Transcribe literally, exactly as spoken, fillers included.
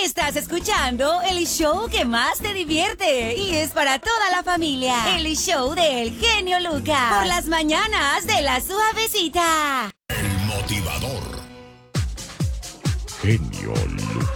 Estás escuchando el show que más te divierte y es para toda la familia. El show del genio Lucas. Por las mañanas de La Suavecita. El motivador. Genio Lucas.